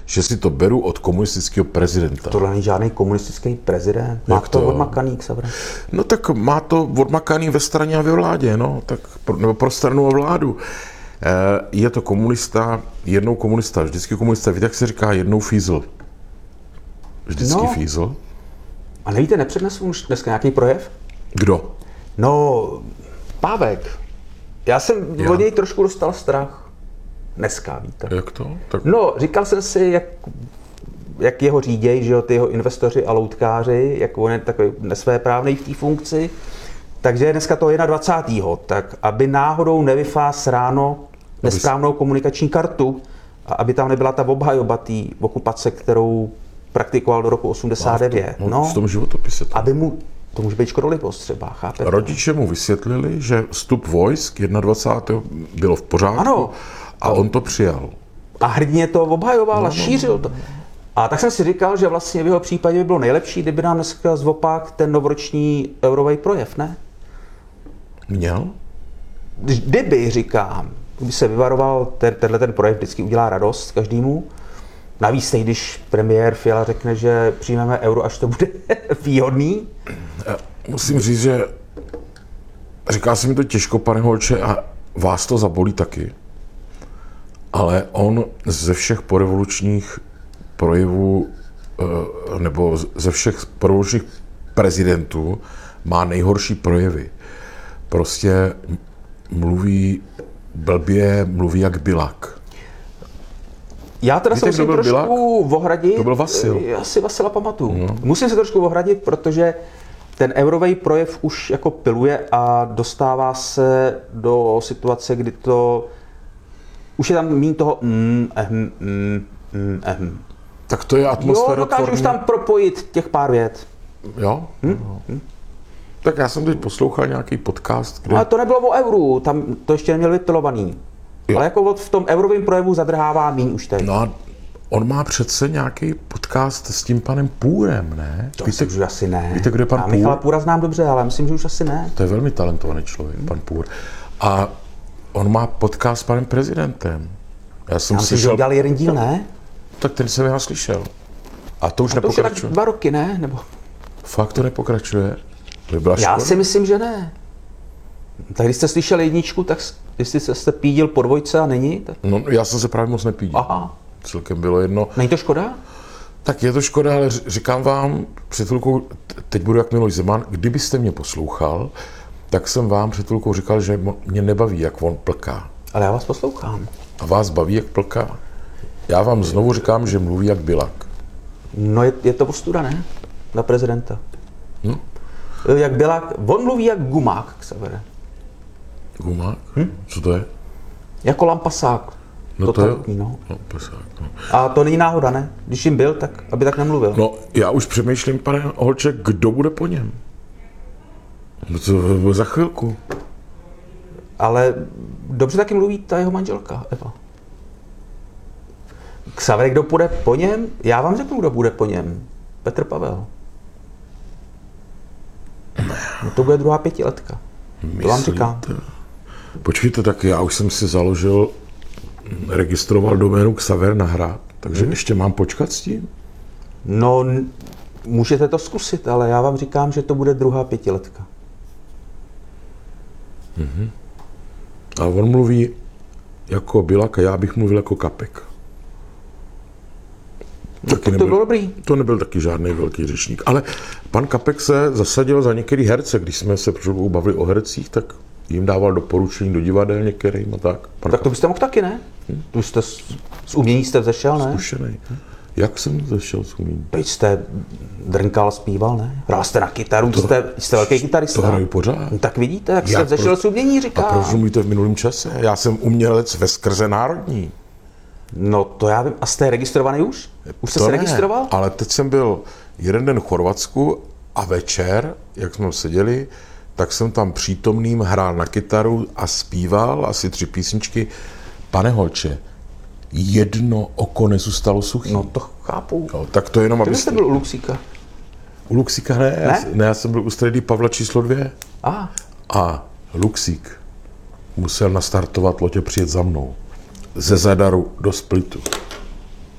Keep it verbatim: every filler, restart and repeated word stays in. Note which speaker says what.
Speaker 1: že si to beru od komunistického prezidenta.
Speaker 2: Tohle není žádný komunistický prezident. Má
Speaker 1: Jak
Speaker 2: to
Speaker 1: to?
Speaker 2: odmakaný, Xaver.
Speaker 1: No tak má to odmakaný ve straně a ve vládě, no, tak pro, nebo pro stranu a vládu. E, je to komunista, jednou komunista, vždycky komunista. Víte, jak se říká, jednou fízl. Vždycky
Speaker 2: No.
Speaker 1: fízl.
Speaker 2: A nevíte, nepřednesu už dneska nějaký projev?
Speaker 1: Kdo?
Speaker 2: No, Pávek. Já jsem
Speaker 1: Já?
Speaker 2: od něj trošku dostal strach. Dneska, víte.
Speaker 1: Jak to? Tak...
Speaker 2: No, říkal jsem si, jak, jak jeho říděj, že jo, ty jeho investoři a loutkáři, jak on je takový nesvéprávnej v té funkci. Takže dneska to je na dvacátého tak aby náhodou nevyfás ráno nesprávnou komunikační kartu a aby tam nebyla ta obhajoba té okupace, kterou praktikoval do roku osmdesát devět.
Speaker 1: No,
Speaker 2: No,
Speaker 1: v tom životopise. To.
Speaker 2: aby mu, to může být škodolivost třeba, chápete?
Speaker 1: Rodiče mu vysvětlili, že vstup vojsk dvacátého prvního bylo v pořádku
Speaker 2: Ano.
Speaker 1: a on to přijal.
Speaker 2: A hrdně to obhajoval
Speaker 1: No,
Speaker 2: a šířil to. A tak jsem si říkal, že vlastně v jeho případě by bylo nejlepší, kdyby nám dneska zvopak ten novoroční eurový projev, ne?
Speaker 1: Měl?
Speaker 2: Kdyby, říkám, kdyby se vyvaroval, ten, tenhle ten projev vždycky udělá radost každému. Navíc teď, když premiér Fiala řekne, že přijmeme euro, až to bude výhodný.
Speaker 1: Musím říct, že říká se mi to těžko, pane Holče, a vás to zabolí taky. Ale on ze všech porevolučních projevů, nebo ze všech porevolučních prezidentů má nejhorší projevy. Prostě mluví blbě, mluví jak Bilak.
Speaker 2: Já teda
Speaker 1: Víte,
Speaker 2: se musím
Speaker 1: kdo byl
Speaker 2: trošku ohradit.
Speaker 1: To byl Vasil.
Speaker 2: Já si Vasila pamatuju. No. Musím se trošku ohradit, protože ten eurový projev už jako piluje a dostává se do situace, kdy to už je tam míň toho mm, ehm, mm, mm, ehm.
Speaker 1: Tak to je
Speaker 2: Jo,
Speaker 1: atmosféra
Speaker 2: dokážu už tam propojit těch pár vět.
Speaker 1: Jo?
Speaker 2: Hm?
Speaker 1: Hm? Tak já jsem teď poslouchal nějaký podcast, kde...
Speaker 2: Ale to nebylo o euru, tam to ještě neměl vypilovaný.
Speaker 1: Jo.
Speaker 2: Ale jako v tom eurovém projevu zadrhává míň už teď.
Speaker 1: No a on má přece nějaký podcast s tím panem Půrem, ne?
Speaker 2: To
Speaker 1: Víte,
Speaker 2: už asi ne.
Speaker 1: víte, kdo je pan
Speaker 2: Já
Speaker 1: Půr?
Speaker 2: Michala Půra znám dobře, ale myslím, že už asi ne.
Speaker 1: To je velmi talentovaný člověk, pan Půr. A on má podcast s panem prezidentem. Já jsem
Speaker 2: Já myslím, že
Speaker 1: slyšel...
Speaker 2: udělali jeden díl, ne?
Speaker 1: Tak ten jsem já slyšel. A to už
Speaker 2: A to už je tak
Speaker 1: nepokračuje.
Speaker 2: dva roky, ne? Nebo...
Speaker 1: Fakt to nepokračuje? To by byla
Speaker 2: Já
Speaker 1: škoda.
Speaker 2: si myslím, že ne. Tak když jste slyšel jedničku, tak s- jestli jste pídil po dvojce a není, tak...
Speaker 1: No, já jsem se právě moc nepídil.
Speaker 2: Aha.
Speaker 1: Celkem bylo jedno.
Speaker 2: Není to škoda?
Speaker 1: Tak je to škoda, ale ř- říkám vám, před chvilkou, t- teď budu jak Miloš Zeman, kdybyste mě poslouchal, tak jsem vám před chvilkou říkal, že mo- mě nebaví, jak on plká.
Speaker 2: Ale já vás poslouchám.
Speaker 1: A vás baví, jak plká. Já vám znovu říkám, že mluví jak Bilak.
Speaker 2: No je, je to ostuda, ne? Na prezidenta.
Speaker 1: Hm?
Speaker 2: Jak byla, on mluví jak gumák, Xavere.
Speaker 1: Gumák? Hm? Co to je?
Speaker 2: Jako lampasák.
Speaker 1: No to je...
Speaker 2: Totalitní, no.
Speaker 1: No, pesák, no.
Speaker 2: A to není náhoda, ne? Když jim byl, tak aby tak nemluvil.
Speaker 1: no, já už přemýšlím, pane Holče, kdo bude po něm? No to bude za chvilku.
Speaker 2: Ale dobře taky mluví ta jeho manželka, Eva. Xaver, kdo půjde po něm? Já vám řeknu, kdo bude po něm. Petr Pavel. No to bude druhá pětiletka. To vám říkám.
Speaker 1: Počkejte, tak já už jsem si založil, registroval doménu Xaver na hrad, takže hmm. ještě mám počkat s tím?
Speaker 2: No, n- můžete to zkusit, ale já vám říkám, že to bude druhá pětiletka.
Speaker 1: A on mluví jako Bilak a já bych mluvil jako Kapek.
Speaker 2: No, to, to bylo dobrý.
Speaker 1: To nebyl taky žádný velký řečník. Ale pan Kapek se zasadil za některý herce, když jsme se před chvilkou bavili o hercích, tak jim dával doporučení do divadel některým a tak. Pan
Speaker 2: Tak to byste mohl taky, ne? Hmm? Tu jste z, z umění jste vzešel, ne?
Speaker 1: Zkušenej. Jak jsem zašel s uměním?
Speaker 2: Teď jste drnkal, zpíval, ne? Hrál jste na kytaru, to, jste, jste velký kytarista.
Speaker 1: To hraju pořád.
Speaker 2: No, tak vidíte, jak jste
Speaker 1: Jak
Speaker 2: vzešel
Speaker 1: pro-
Speaker 2: z umění,
Speaker 1: A
Speaker 2: říká.
Speaker 1: proč mluvíte v minulém čase? Já jsem umělec ve skrze národní.
Speaker 2: No to já vím. A jste registrovaný už? Už jste
Speaker 1: To
Speaker 2: se
Speaker 1: ne,
Speaker 2: registroval?
Speaker 1: ale teď jsem byl jeden den v Chorvatsku a večer, jak jsme seděli, tak jsem tam přítomným hrál na kytaru a zpíval asi tři písničky. Pane Holče, jedno oko nezůstalo suchý.
Speaker 2: No to chápu.
Speaker 1: No, tak to jenom,
Speaker 2: Kde
Speaker 1: abyste...
Speaker 2: jste byl u Luxíka?
Speaker 1: U Luxíka ne,
Speaker 2: Ne?
Speaker 1: Já, ne, já jsem byl u Stredy Pavla číslo dvě.
Speaker 2: A,
Speaker 1: A Luxík musel nastartovat loď a přijet za mnou. Ze Zadaru do Splitu.